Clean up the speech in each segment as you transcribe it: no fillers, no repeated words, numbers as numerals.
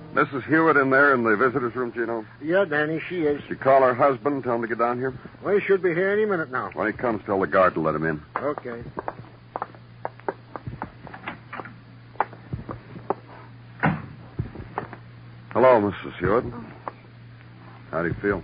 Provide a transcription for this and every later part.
Mrs. Hewitt in there in the visitor's room, Gino? Yeah, Danny, she is. She call her husband, tell him to get down here? Well, he should be here any minute now. When he comes, tell the guard to let him in. Okay. Hello, Mrs. Hewitt. How do you feel?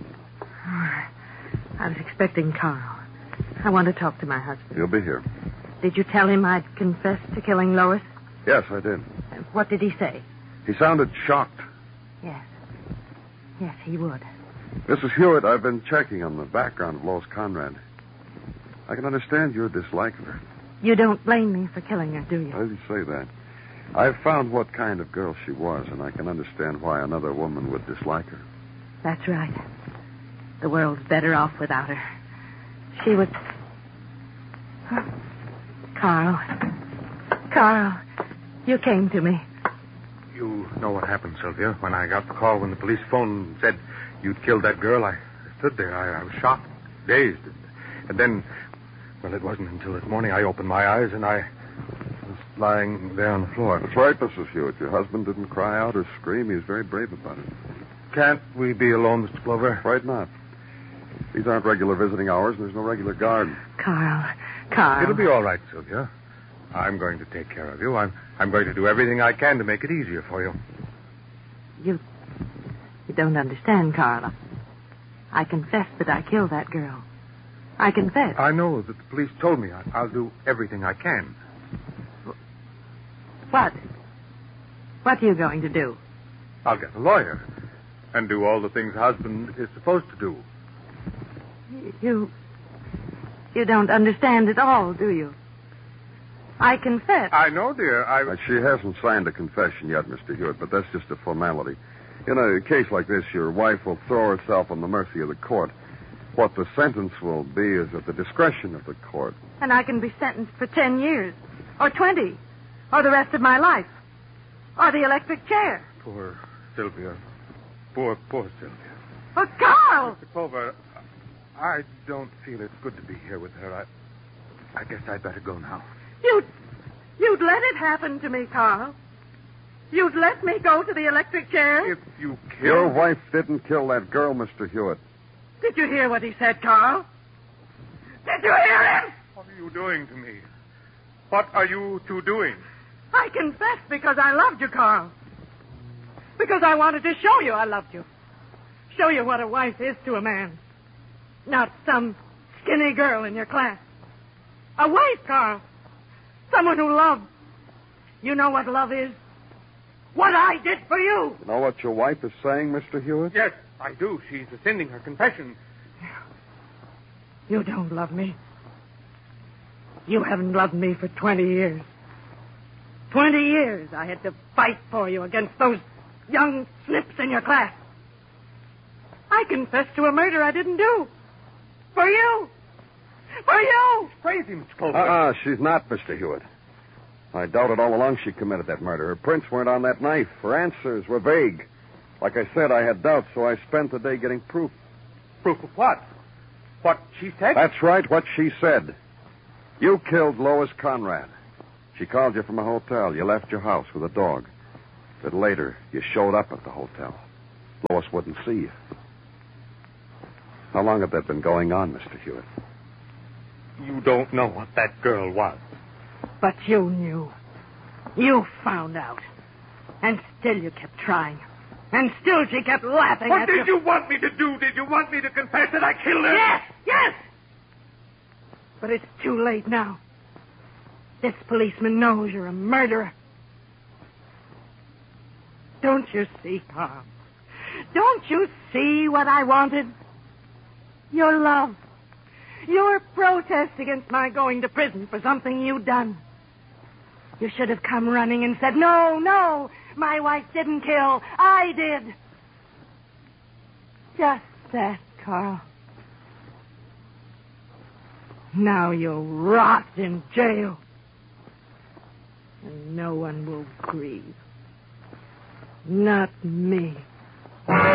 I was expecting Carl. I want to talk to my husband. He'll be here. Did you tell him I'd confessed to killing Lois? Yes, I did. What did he say? He sounded shocked. Yes. Yes, he would. Mrs. Hewitt, I've been checking on the background of Lois Conrad. I can understand your dislike of her. You don't blame me for killing her, do you? I didn't say that. I've found what kind of girl she was, and I can understand why another woman would dislike her. That's right. The world's better off without her. She was... Carl. Carl, you came to me. You know what happened, Sylvia. When I got the call when the police phone said you'd killed that girl, I stood there. I was shocked, dazed. And then, well, it wasn't until this morning I opened my eyes and I was lying there on the floor. That's right, Mrs. Hewitt. Your husband didn't cry out or scream. He was very brave about it. Can't we be alone, Mr. Clover? Right not. These aren't regular visiting hours, and there's no regular guard. Carl. It'll be all right, Sylvia. I'm going to take care of you. I'm going to do everything I can to make it easier for you. You don't understand, Carl. I confess that I killed that girl. I confess. I know that the police told me I'll do everything I can. What? What are you going to do? I'll get a lawyer and do all the things a husband is supposed to do. You don't understand at all, do you? I confess. I know, dear. She hasn't signed a confession yet, Mr. Hewitt, but that's just a formality. In a case like this, your wife will throw herself on the mercy of the court. What the sentence will be is at the discretion of the court. And I can be sentenced for 10 years, or 20, or the rest of my life, or the electric chair. Poor Sylvia. Poor Sylvia. Oh, Carl! Mr. Clover, I don't feel it's good to be here with her. I guess I'd better go now. You'd let it happen to me, Carl. You'd let me go to the electric chair? If you killed... Your wife didn't kill that girl, Mr. Hewitt. Did you hear what he said, Carl? Did you hear him? What are you doing to me? What are you two doing? I confess because I loved you, Carl. Because I wanted to show you I loved you. Show you what a wife is to a man. Not some skinny girl in your class. A wife, Carl. Someone who loved. You know what love is? What I did for you. You know what your wife is saying, Mr. Hewitt? Yes, I do. She's rescinding her confession. You don't love me. You haven't loved me for 20 years. 20 years I had to fight for you against those young snips in your class. I confessed to a murder I didn't do. For you. For you. Crazy, Mr. Clover. She's not, Mr. Hewitt. I doubted all along she committed that murder. Her prints weren't on that knife. Her answers were vague. Like I said, I had doubts, so I spent the day getting proof. Proof of what? What she said? That's right, what she said. You killed Lois Conrad. She called you from a hotel. You left your house with a dog. A bit later, you showed up at the hotel. Lois wouldn't see you. How long had that been going on, Mr. Hewitt? You don't know what that girl was. But you knew. You found out. And still you kept trying. And still she kept laughing What at did you want me to do? Did you want me to confess that I killed her? Yes! But it's too late now. This policeman knows you're a murderer. Don't you see, Carl? Don't you see what I wanted? Your love. Your protest against my going to prison for something you'd done. You should have come running and said, no, my wife didn't kill. I did. Just that, Carl. Now you'll rot in jail. And no one will grieve. Not me.